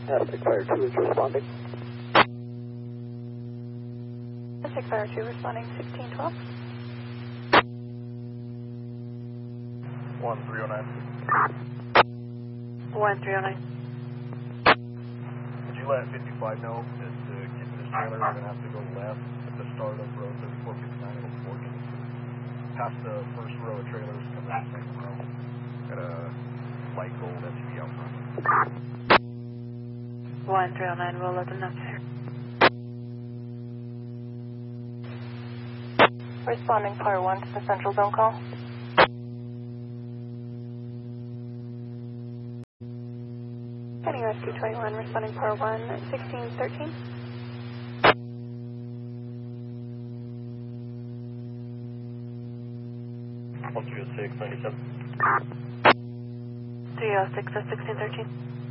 Six Fire 2 is responding. Six Fire 2 responding 1612. 1309. 1309. Would you let 55 know that to get to this trailer, we're going to have to go left at the start of row 3459. It'll fork in past the first row of trailers, come to the second row. Got a light gold SUV out front. 1309, we'll let them know. Responding Par 1 to the central zone call. Heading Rescue 21, responding Par 1 at 1613. 1306, 97. 306 at 1613.